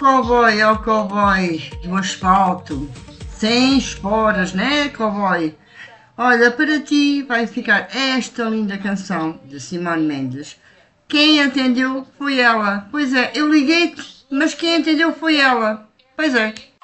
cowboy, ó cowboy do asfalto, sem esporas, né, cowboy? Olha, para ti vai ficar esta linda canção de Simone Mendes. Quem atendeu foi ela. Pois é, eu liguei-te, mas quem atendeu foi ela. Pois é.